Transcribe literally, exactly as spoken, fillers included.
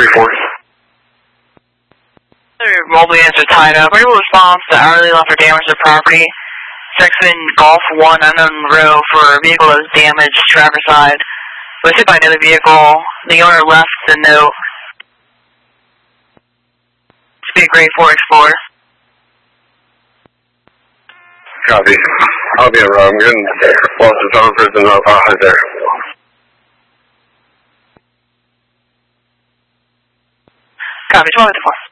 three four. Mobile answer tied up. Critical response to hourly left for damage to property. Section Golf one, unknown row for a vehicle that was damaged, driver's side. Was hit by another vehicle. The owner left the note. To be a grade four Explorer. Copy. I'll be around. I'm getting lost to town prison up uh, there. Copy, twelve fifty-four.